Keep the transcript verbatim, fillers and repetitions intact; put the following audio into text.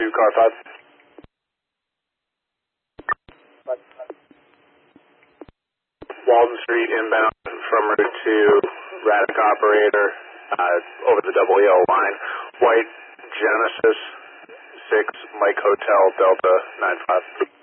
car five. Walden Street inbound from route two, Raddick operator, uh, over the double yellow line. White Genesis six Mike Hotel Delta nine five.